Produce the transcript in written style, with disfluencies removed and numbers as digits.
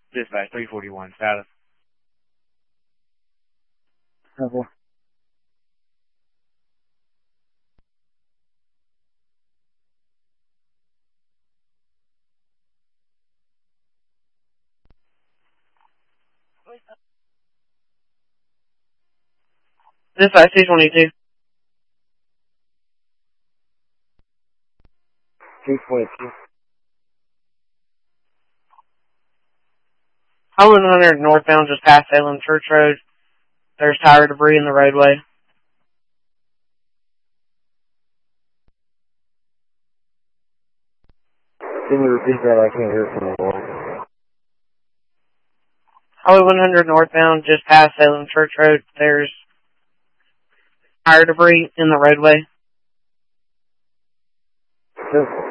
Dispatch 341, status. Okay. Dispatch 222. 222. Highway 100 northbound just past Salem Church Road. There's tire debris in the roadway. Can you repeat that? I can't hear it from the wall. Highway 100 northbound just past Salem Church Road. There's tire debris in the roadway. Just